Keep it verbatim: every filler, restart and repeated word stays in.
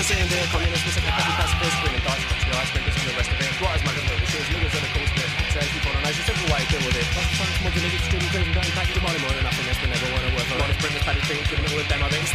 sitting there, communists, we said the happy pacifists, bringing darts, the ice makers and the rest of it. What is my little bit? Shows niggas at the coast bit. Says people on ice, it's simple way to deal with it. Lots of times, mods and niggas, streaming crazy, going back to the money more than nothing. That's been never want to work for. Honest, Britain's paddy things, giving it all a demo. They